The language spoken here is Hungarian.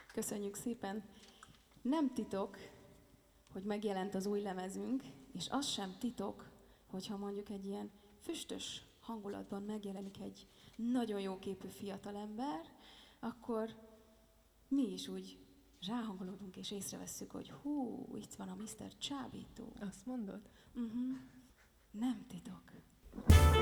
Köszönjük szépen! Nem titok, hogy megjelent az új lemezünk, és az sem titok, hogyha mondjuk egy ilyen füstös hangulatban megjelenik egy nagyon jóképű fiatalember, akkor mi is úgy ráhangolódunk és észrevesszük, hogy hú, itt van a Mr. Csábító. Azt mondod? Nem titok.